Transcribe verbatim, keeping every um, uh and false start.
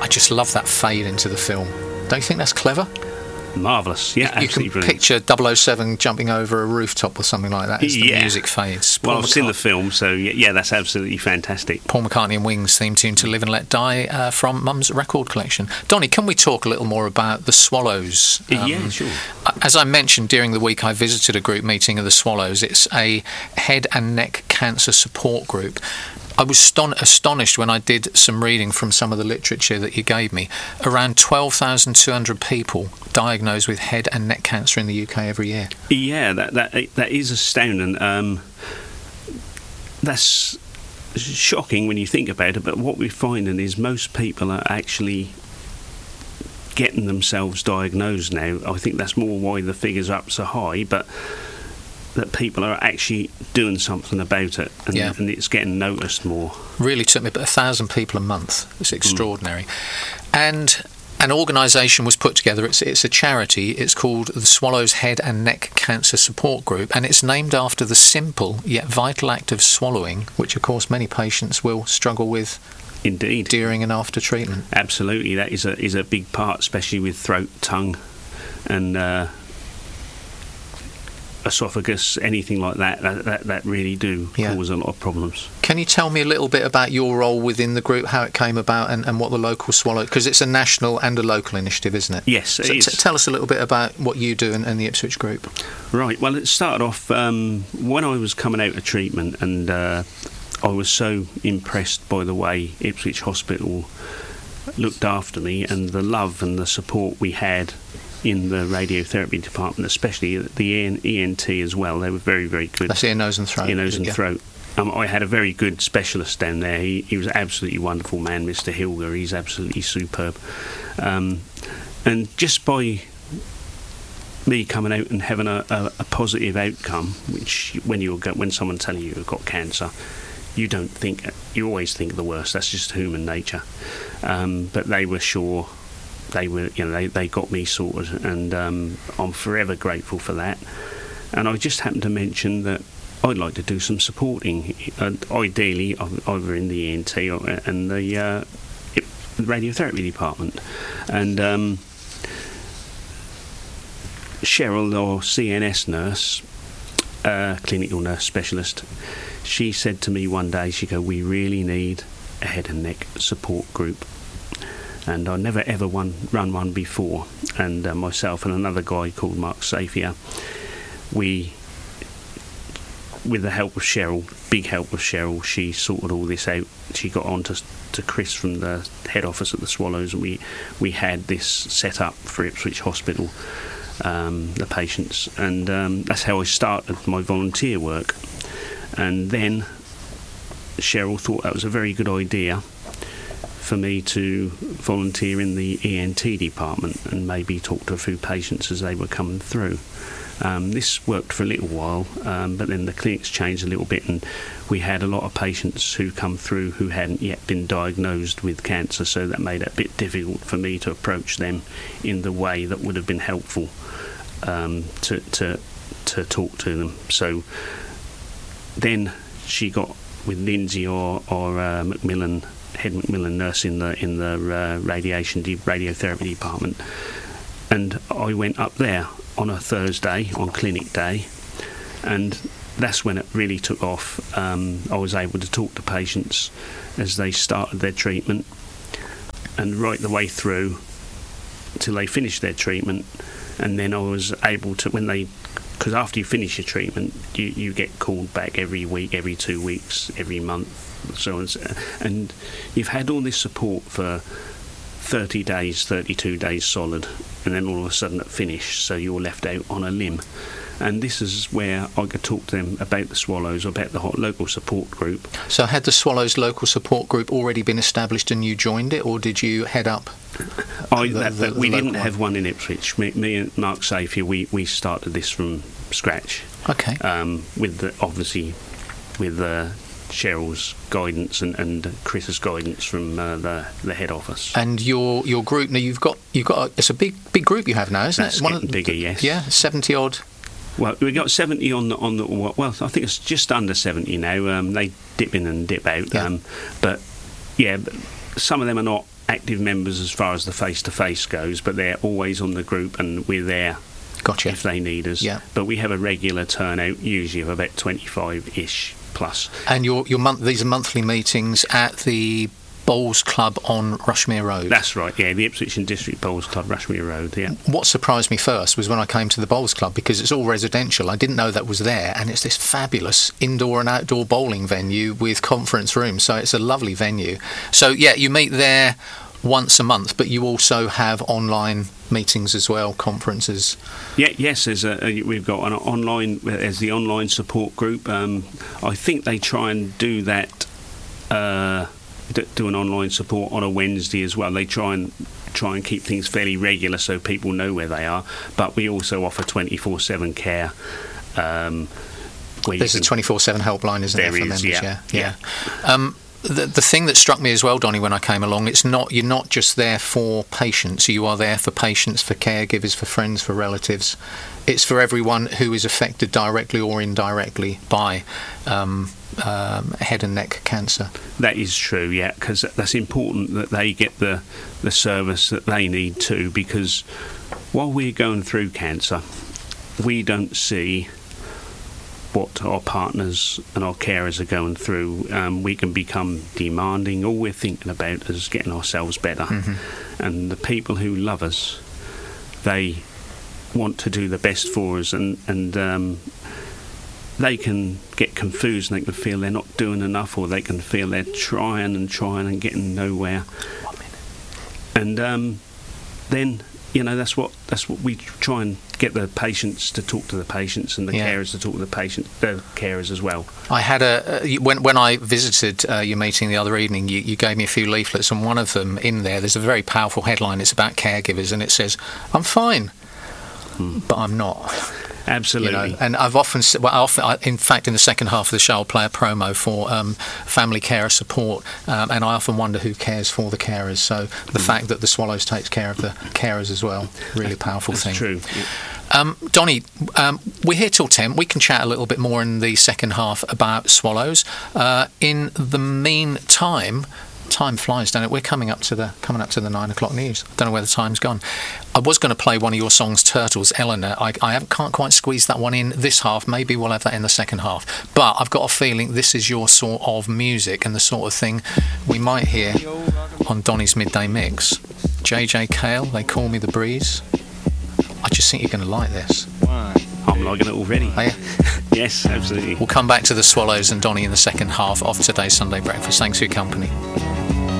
I just love that fade into the film. Don't you think that's clever? Marvellous, yeah, you, you absolutely can brilliant. picture double oh seven jumping over a rooftop or something like that as the yeah. music fades. Well, Paul I've McCart- seen the film, so yeah, yeah, that's absolutely fantastic. Paul McCartney and Wings theme tune to Live and Let Die uh, from Mum's record collection. Donnie, can we talk a little more about the Swallows? Um, yeah, sure. As I mentioned during the week, I visited a group meeting of the Swallows. It's a head and neck cancer support group. I was ston- astonished when I did some reading from some of the literature that you gave me. Around twelve thousand two hundred people diagnosed with head and neck cancer in the U K every year. Yeah, that that that is astounding. Um, that's shocking when you think about it, but what we're finding is most people are actually getting themselves diagnosed now. I think that's more why the figures are up so high, but that people are actually doing something about it, and, yeah. and it's getting noticed more. Really took me about a thousand people a month. It's extraordinary. Mm. And an organisation was put together. It's, it's a charity. It's called the Swallows Head and Neck Cancer Support Group, and it's named after the simple yet vital act of swallowing, which of course many patients will struggle with. Indeed. During and after treatment. Absolutely, that is a is a big part, especially with throat, tongue, and uh, esophagus, anything like that, that, that, that really do yeah. cause a lot of problems. Can you tell me a little bit about your role within the group, how it came about, and, and what the local Swallow... Because it's a national and a local initiative, isn't it? Yes, it so is. T- tell us a little bit about what you do and, and the Ipswich group. Right, well, it started off um, when I was coming out of treatment, and uh, I was so impressed by the way Ipswich Hospital looked after me and the love and the support we had in the radiotherapy department, especially the E N T as well. They were very, very good. That's ear, nose and throat. Ear, nose and yeah. throat. Um, I had a very good specialist down there. He, he was an absolutely wonderful man, Mister Hilger. He's absolutely superb. Um, and just by me coming out and having a, a, a positive outcome, which when you when someone telling you you've got cancer, you don't think, you always think the worst. That's just human nature. Um, but they were sure. They were, you know, they, they got me sorted, and um, I'm forever grateful for that. And I just happened to mention that I'd like to do some supporting, uh, ideally either in the E N T or and the uh, radiotherapy department. And um, Cheryl, our C N S nurse, uh, clinical nurse specialist, she said to me one day, she go, "We really need a head and neck support group." And I never ever one, run one before. And uh, myself and another guy called Mark Safier, we, with the help of Cheryl, big help of Cheryl, she sorted all this out. She got on to, to Chris from the head office at the Swallows, and we, we had this set up for Ipswich Hospital, um, the patients. And um, that's how I started my volunteer work. And then Cheryl thought that was a very good idea for me to volunteer in the E N T department and maybe talk to a few patients as they were coming through. Um, this worked for a little while, um, but then the clinics changed a little bit, and we had a lot of patients who come through who hadn't yet been diagnosed with cancer, so that made it a bit difficult for me to approach them in the way that would have been helpful um, to, to, to talk to them. So then she got with Lindsay or, or uh, Macmillan, head Macmillan nurse in the in the uh, radiation de- radiotherapy department, and I went up there on a Thursday on clinic day, and that's when it really took off. Um, I was able to talk to patients as they started their treatment, and right the way through till they finished their treatment, and then I was able to, when they, because after you finish your treatment, you, you get called back every week, every two weeks, every month, so on, and you've had all this support for thirty days, thirty-two days solid, and then all of a sudden it finished, so you're left out on a limb. And this is where I could talk to them about the Swallows, about the hot local support group. So had the Swallows local support group already been established and you joined it, or did you head up? I, the, that, the, that, the we didn't one? have one in Ipswich. Me, me and Mark Safier, we, we started this from scratch. Okay. Um, with the, obviously with uh, Cheryl's guidance and, and Chris's guidance from uh, the the head office. And your your group now, you've got you've got a, it's a big big group you have now, isn't That's it? One getting of, bigger, yes. Yeah, seventy odd. Well, we got seventy on the on the well. I think it's just under seventy now. Um, they dip in and dip out. Yeah. Um, but yeah, some of them are not active members as far as the face-to-face goes, but they're always on the group and we're there Gotcha. if they need us. Yeah. But we have a regular turnout, usually of about twenty-five-ish plus. And your your month these are monthly meetings at the Bowls Club on Rushmere Road. That's right, yeah, the Ipswich and District Bowls Club, Rushmere Road, yeah. What surprised me first was when I came to the Bowls Club, because it's all residential. I didn't know that was there, and it's this fabulous indoor and outdoor bowling venue with conference rooms, so it's a lovely venue. So, yeah, you meet there once a month, but you also have online meetings as well, conferences. Yeah, yes, there's a, a, we've got an online, there's the online support group. Um, I think they try and do that... Uh, do an online support on a Wednesday as well. They try and try and keep things fairly regular so people know where they are, but we also offer twenty-four seven care. Um, There's a twenty-four seven helpline, isn't there, there for is, members? yeah. yeah. yeah. Um, the, the thing that struck me as well, Donnie, when I came along, it's not you're not just there for patients. You are there for patients, for caregivers, for friends, for relatives. It's for everyone who is affected directly or indirectly by um, um, head and neck cancer. That is true, yeah, because that's important that they get the the service that they need too, because while we're going through cancer, we don't see what our partners and our carers are going through. Um, we can become demanding. All we're thinking about is getting ourselves better. Mm-hmm. And the people who love us, they want to do the best for us, and, and um, they can get confused and they can feel they're not doing enough, or they can feel they're trying and trying and getting nowhere. And um, then, you know, that's what that's what we try and get the patients to talk to the patients, and the yeah. carers to talk to the patients, the carers as well. I had a uh, when when I visited uh, your meeting the other evening, you, you gave me a few leaflets, and one of them in there, there's a very powerful headline. It's about caregivers, and it says, "I'm fine, hmm. but I'm not." Absolutely. You know, and I've often, well, I often, I, in fact, in the second half of the show, I'll play a promo for um, family carer support, um, and I often wonder who cares for the carers. So the mm. fact that the Swallows takes care of the carers as well, really powerful That's thing. True. Yeah. Um, Donnie, um, we're here till ten. We can chat a little bit more in the second half about Swallows. Uh, in the meantime, time flies, don't it? We're coming up to the coming up to the nine o'clock news. I don't know where the time's gone. I was going to play one of your songs, Turtles, Eleanor. I, I haven't, can't quite squeeze that one in this half. Maybe we'll have that in the second half. But I've got a feeling this is your sort of music and the sort of thing we might hear on Donnie's Midday Mix. J J Cale, They Call Me the Breeze. I just think you're going to like this. I'm liking it already. Are you? Yes, absolutely. We'll come back to the Swallows and Donnie in the second half of today's Sunday Breakfast. Thanks for your company.